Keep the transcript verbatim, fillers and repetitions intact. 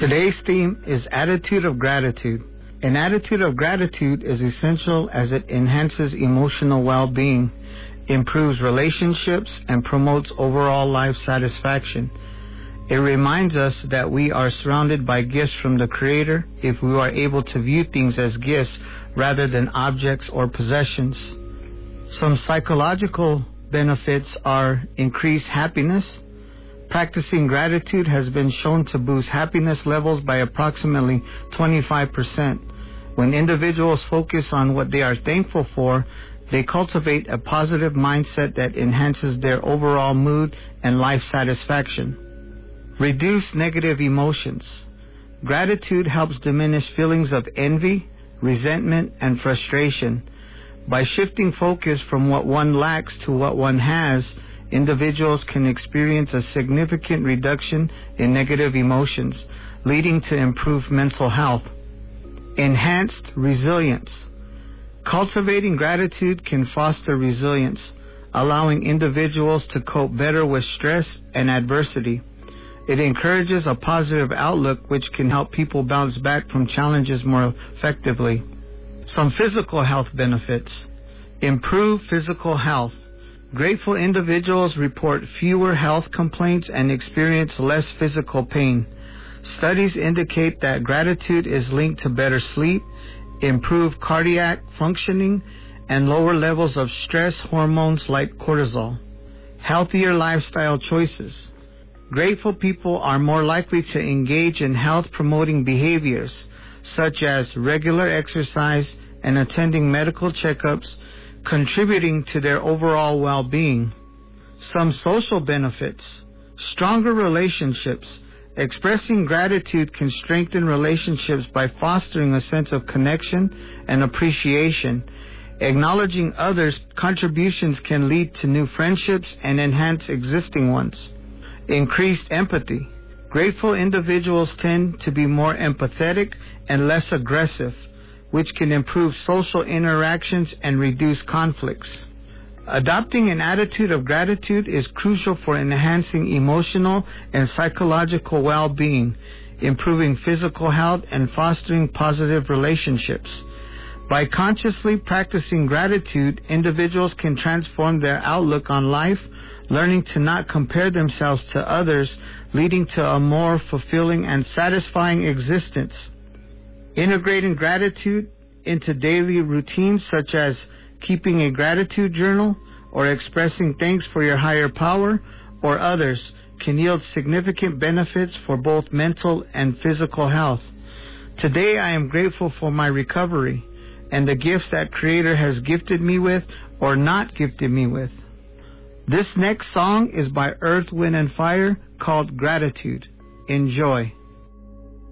Today's theme is attitude of gratitude. An attitude of gratitude is essential as it enhances emotional well-being, improves relationships, and promotes overall life satisfaction. It reminds us that we are surrounded by gifts from the Creator if we are able to view things as gifts rather than objects or possessions. Some psychological benefits are increased happiness. Practicing gratitude has been shown to boost happiness levels by approximately twenty-five percent. When individuals focus on what they are thankful for, they cultivate a positive mindset that enhances their overall mood and life satisfaction. Reduce negative emotions. Gratitude helps diminish feelings of envy, resentment, and frustration. By shifting focus from what one lacks to what one has, individuals can experience a significant reduction in negative emotions, leading to improved mental health. Enhanced resilience. Cultivating gratitude can foster resilience, allowing individuals to cope better with stress and adversity. It encourages a positive outlook which can help people bounce back from challenges more effectively. Some physical health benefits. Improve physical health. Grateful individuals report fewer health complaints and experience less physical pain. Studies indicate that gratitude is linked to better sleep, improved cardiac functioning, and lower levels of stress hormones like cortisol. Healthier lifestyle choices. Grateful people are more likely to engage in health-promoting behaviors, such as regular exercise and attending medical checkups, contributing to their overall well-being. Some social benefits. Stronger relationships. Expressing gratitude can strengthen relationships by fostering a sense of connection and appreciation. Acknowledging others' contributions can lead to new friendships and enhance existing ones. Increased empathy. Grateful individuals tend to be more empathetic and less aggressive, which can improve social interactions and reduce conflicts. Adopting an attitude of gratitude is crucial for enhancing emotional and psychological well-being, improving physical health, and fostering positive relationships. By consciously practicing gratitude, individuals can transform their outlook on life, learning to not compare themselves to others, leading to a more fulfilling and satisfying existence. Integrating gratitude into daily routines such as keeping a gratitude journal or expressing thanks for your higher power or others can yield significant benefits for both mental and physical health. Today I am grateful for my recovery and the gifts that Creator has gifted me with or not gifted me with. This next song is by Earth, Wind and Fire called Gratitude. Enjoy.